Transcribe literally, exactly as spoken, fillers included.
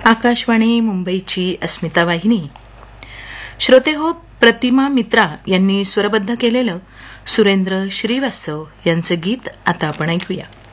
आकाशवाणी मुंबईची अस्मिता वाहिनी. श्रोते हो, प्रतिमा मित्रा यांनी स्वरबद्ध केलेलं सुरेंद्र श्रीवास्तव यांचं गीत आता आपण ऐकूया.